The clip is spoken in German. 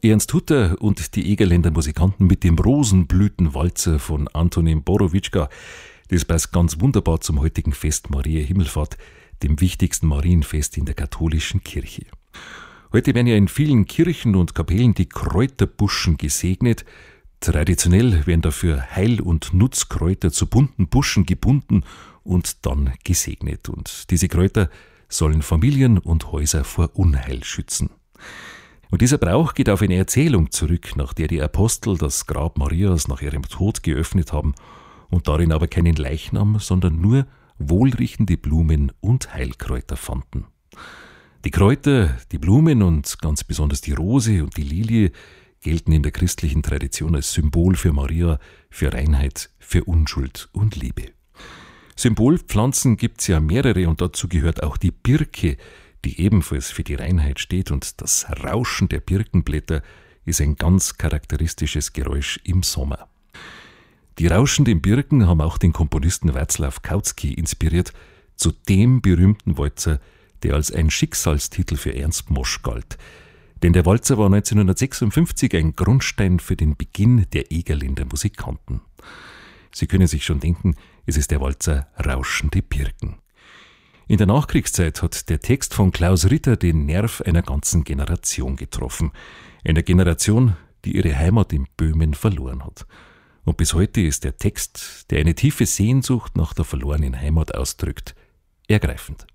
Ernst Hutter und die Egerländer Musikanten mit dem Rosenblütenwalzer von Antonin Borowitschka. Das passt ganz wunderbar zum heutigen Fest Mariä Himmelfahrt, dem wichtigsten Marienfest in der katholischen Kirche. Heute werden ja in vielen Kirchen und Kapellen die Kräuterbuschen gesegnet. Traditionell werden dafür Heil- und Nutzkräuter zu bunten Buschen gebunden und dann gesegnet. Und diese Kräuter sollen Familien und Häuser vor Unheil schützen. Und dieser Brauch geht auf eine Erzählung zurück, nach der die Apostel das Grab Marias nach ihrem Tod geöffnet haben und darin aber keinen Leichnam, sondern nur wohlriechende Blumen und Heilkräuter fanden. Die Kräuter, die Blumen und ganz besonders die Rose und die Lilie gelten in der christlichen Tradition als Symbol für Maria, für Reinheit, für Unschuld und Liebe. Symbolpflanzen gibt's ja mehrere und dazu gehört auch die Birke, die ebenfalls für die Reinheit steht, und das Rauschen der Birkenblätter ist ein ganz charakteristisches Geräusch im Sommer. Die rauschenden Birken haben auch den Komponisten Václav Kautsky inspiriert, zu dem berühmten Walzer, der als ein Schicksalstitel für Ernst Mosch galt. Denn der Walzer war 1956 ein Grundstein für den Beginn der Egerländer Musikanten. Sie können sich schon denken, es ist der Walzer Rauschende Birken. In der Nachkriegszeit hat der Text von Klaus Ritter den Nerv einer ganzen Generation getroffen. Einer Generation, die ihre Heimat in Böhmen verloren hat. Und bis heute ist der Text, der eine tiefe Sehnsucht nach der verlorenen Heimat ausdrückt, ergreifend.